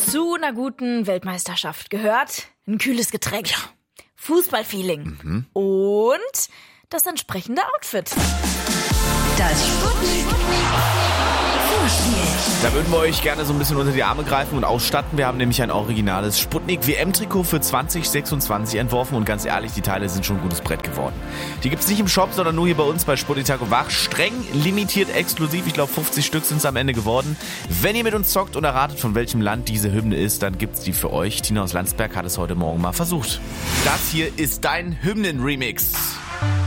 Zu einer guten Weltmeisterschaft gehört ein kühles Getränk, Fußballfeeling und das entsprechende Outfit. Das Sputnik Vorspiel. Da würden wir euch gerne so ein bisschen unter die Arme greifen und ausstatten. Wir haben nämlich ein originales Sputnik WM-Trikot für 2026 entworfen und ganz ehrlich, die Teile sind schon ein gutes Brett geworden. Die gibt's nicht im Shop, sondern nur hier bei uns bei Sputnik Tag und Wach. Streng limitiert, exklusiv. Ich glaube 50 Stück sind es am Ende geworden. Wenn ihr mit uns zockt und erratet, von welchem Land diese Hymne ist, dann gibt's die für euch. Tina aus Landsberg hat es heute Morgen mal versucht. Das hier ist dein Hymnen-Remix.